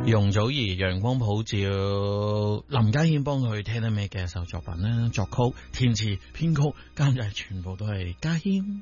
容祖兒陽光普照，林家謙幫佢聽得咩嘅一首作品啦，作曲、填詞、編曲、監製全部都係家謙。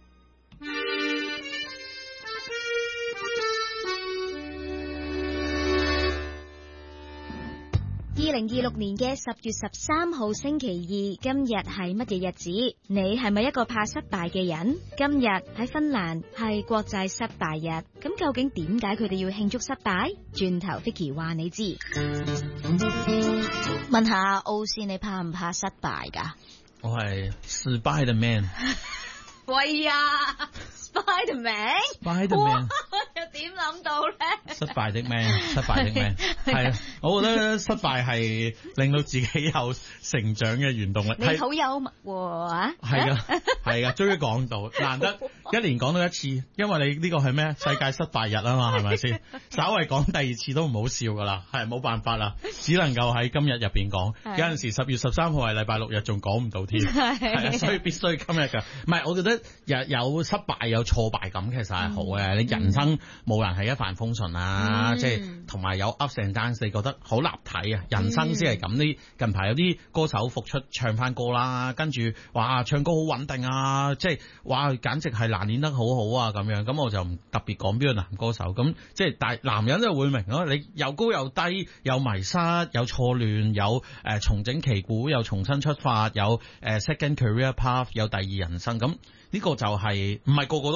2026年嘅10月13號星期二，今日係乜嘢日子？你係咪一個怕失敗嘅人？今日喺芬蘭係國際失敗日，咁究竟點解佢哋要慶祝失敗？轉頭 Vicky 話你知。問下奧斯，你怕唔怕失敗㗎？ 我係失敗的 man。 喂呀，Spiderman，又點諗到咧？ 失敗的 man， 失敗的 man， 係啊！我覺得失敗係令到自己有成長嘅原動力。 你好幽默喎， 係噶，係噶，終於講到，難得一年講到一次，因為你呢個係咩？世界失敗日啊嘛，係咪先？稍微講第二次都唔好笑噶啦，係冇辦法啦，只能夠喺今日入邊講。有陣時10月13號係禮拜六日，仲講唔到添，係啊，所以必須今日噶。唔係，我覺得有失敗有挫敗感，其實係好嘅。你人生冇人係一帆風順啊，即係同埋有 ups and downs，你覺得好立體啊。人生先係咁。呢近排有啲歌手復出唱翻歌啦，跟住哇唱歌好穩定啊，即係哇簡直係難練得好好啊咁樣。咁我就唔特別講邊個男歌手，咁即係但係男人就會明咯。你又高又低，有迷失，有錯亂，有重整旗鼓，有重新出發，有second career path，有第二人生。咁呢個就係唔係個個都